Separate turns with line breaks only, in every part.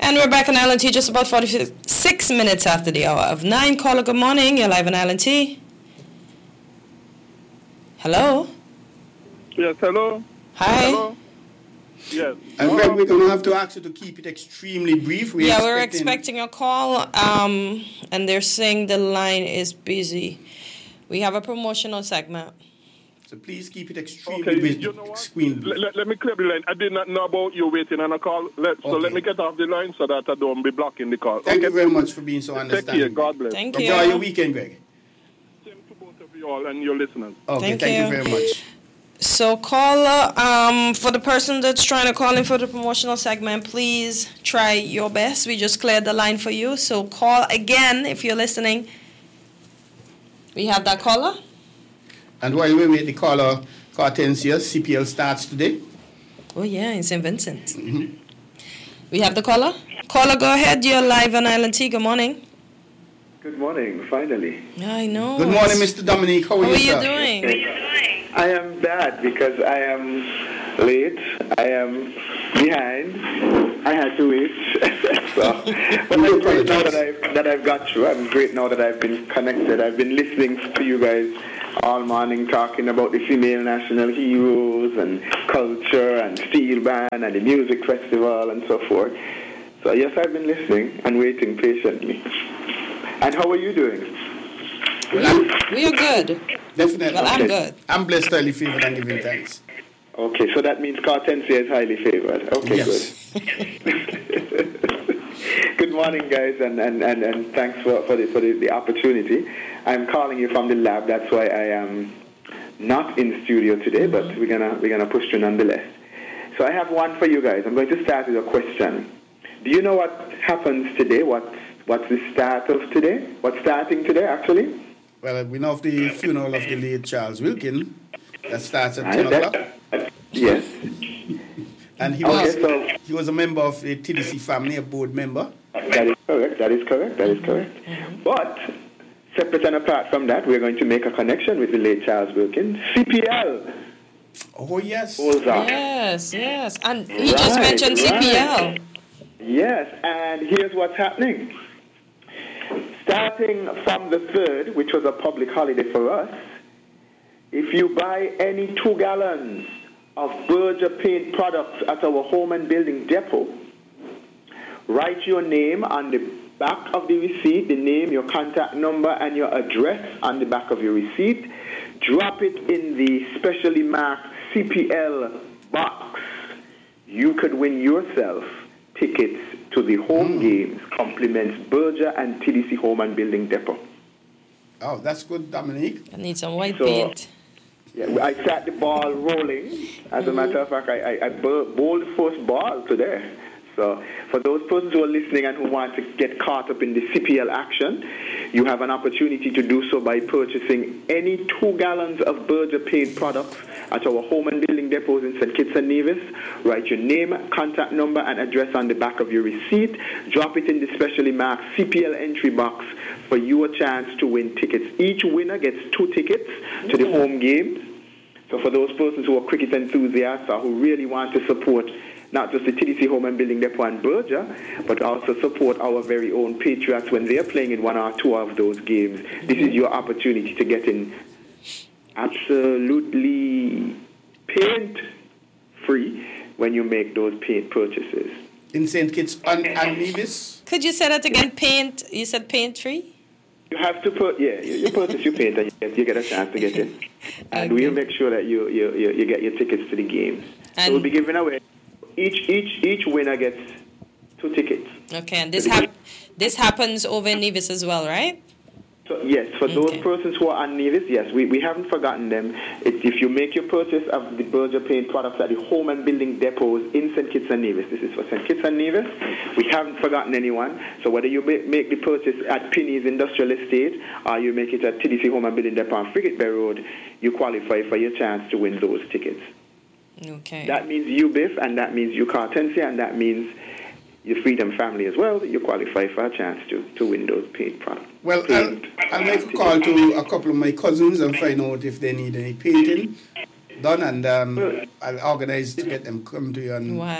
And we're back on Island Tea just about 46 minutes after the hour of 9. Caller, good morning. You're live on Island Tea. Hello?
Yes, hello?
Hi.
Hello? Yes.
And Greg, we're going to have to ask you to keep it extremely brief.
We're expecting a call, and they're saying the line is busy. We have a promotional segment.
So please keep it extremely
Okay,
brief.
you know what? Let me clear the line. I did not know about you waiting on a call. So let me get off the line so that I don't be blocking the call.
Thank you very much for being so understanding.
Take care. God bless.
Thank you.
Enjoy your weekend, Greg.
Same to both of you all and your listeners.
Okay, thank you very much.
So caller, for the person that's trying to call in for the promotional segment, please try your best. We just cleared the line for you. So call again if you're listening. We have that caller.
And while we wait the caller, Cartencia, CPL starts today.
Oh yeah, in St. Vincent. Mm-hmm. We have the caller. Caller, go ahead. You're live on Island Tea. Good morning.
Good morning, finally.
I know.
Good morning, Mr. Dominique. How are you
doing?
I am bad because I am late. I am behind. I had to wait. But I'm great now that I've got through. I'm great now that I've been connected. I've been listening to you guys all morning talking about the female national heroes and culture and steel band and the music festival and so forth. So yes, I've been listening and waiting patiently. And how are you doing?
We are good.
Definitely.
Well, I'm good.
I'm blessed, highly favored, and giving thanks.
Okay, so that means Cartencia is highly favored. Okay,
yes.
Good. Good morning, guys, and thanks for the opportunity. I'm calling you from the lab. That's why I am not in studio today, but we're gonna push through nonetheless. So I have one for you guys. I'm going to start with a question. Do you know what happens today? What's the start of today? What's starting today, actually?
Well, we know of the funeral of the late Charles Wilkin. That starts at 10 o'clock.
Yes.
And he was a member of the TDC family, a board member.
That is correct. Mm-hmm. But separate and apart from that, we're going to make a connection with the late Charles Wilkin. CPL.
Oh, yes.
Yes. And he just mentioned CPL.
Yes, and here's what's happening. Starting from the 3rd, which was a public holiday for us, if you buy any 2 gallons of Berger paint products at our home and building depot, write your name on the back of the receipt, the name, your contact number, and your address on the back of your receipt. Drop it in the specially marked CPL box. You could win yourself tickets to the home games, compliments Berger and TDC Home and Building Depot.
Oh, that's good, Dominique.
I need some white paint.
Yeah, I sat the ball rolling. As a matter of fact, I bowled the first ball today. So for those persons who are listening and who want to get caught up in the CPL action, you have an opportunity to do so by purchasing any 2 gallons of Berger paint products at our home and building depots in St. Kitts and Nevis. Write your name, contact number, and address on the back of your receipt. Drop it in the specially marked CPL entry box for your chance to win tickets. Each winner gets 2 tickets to the home games. So for those persons who are cricket enthusiasts or who really want to support not just the TDC Home and Building Depot and Berger, but also support our very own Patriots when they're playing in 1 or 2 of those games, this is your opportunity to get in absolutely paint-free when you make those paint purchases.
In St. Kitts and Nevis?
Could you say that again? Paint? You said paint-free?
You have to you purchase your paint and you get a chance to get in. And we'll make sure that you get your tickets to the games. So we'll be giving away. Each winner gets 2 tickets.
Okay, and this happens over in Nevis as well, right?
So yes, for those persons who are on Nevis, yes, we haven't forgotten them. If you make your purchase of the Berger paint products at the home and building depots in St. Kitts and Nevis, this is for St. Kitts and Nevis, we haven't forgotten anyone. So whether you make the purchase at Pinney's Industrial Estate or you make it at TDC Home and Building Depot on Frigate Bay Road, you qualify for your chance to win those tickets.
Okay.
That means you, Biff, and that means you, Cartencia, and that means your Freedom family as well. You qualify for a chance to win those paint products.
Well, I'll make a call to a couple of my cousins and find out if they need any painting done, and I'll organize to get them come to you. And
why?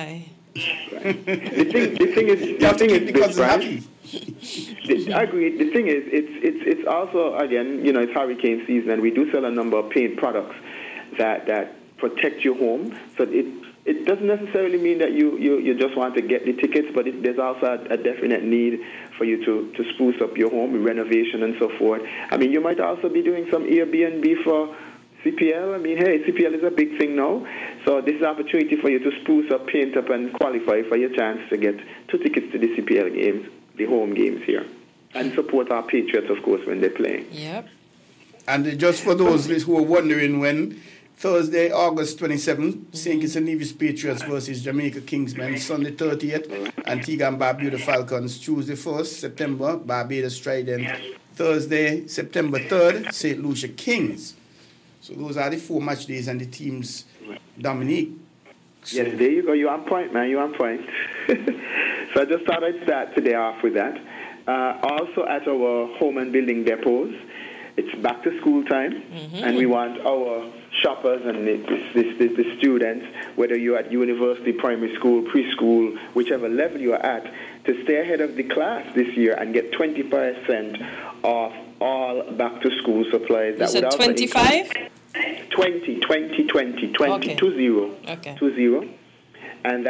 The thing is, this, Brian, I agree. The thing is, it's also, again, it's hurricane season, and we do sell a number of paint products that protect your home. So it doesn't necessarily mean that you just want to get the tickets, but there's also a definite need for you to spruce up your home, renovation and so forth. I mean, you might also be doing some Airbnb for CPL. I mean, hey, CPL is a big thing now. So this is an opportunity for you to spruce up, paint up, and qualify for your chance to get 2 tickets to the CPL games, the home games here. And support our Patriots, of course, when they're playing.
Yep.
And just for those who are wondering when, Thursday, August 27th, St. Kitts and Nevis Patriots versus Jamaica Kingsmen. Sunday 30th, Antigua and Barbuda Falcons. Tuesday 1st, September, Barbados Trident. Thursday, September 3rd, St. Lucia Kings. So those are the 4 match days and the teams, Dominique.
So yes, there you go. You're on point, man. You're on point. So I just thought I'd start today off with that. Also at our home and building depots, it's back to school time, and we want our shoppers and the students, whether you're at university, primary school, preschool, whichever level you're at, to stay ahead of the class this year and get 20% off all back-to-school supplies.
You said 25?
20, 20.
Okay.
20. And